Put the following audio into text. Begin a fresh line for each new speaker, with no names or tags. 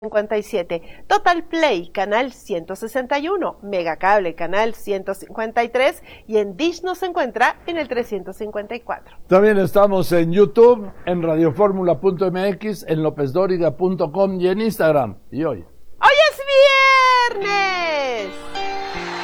57, Total Play, canal 161, Megacable, canal 153 y en Dish nos encuentra en el 354.
También estamos en YouTube, en radioformula.mx, en lopesdoriga.com y en Instagram. Y hoy
¡Hoy es viernes!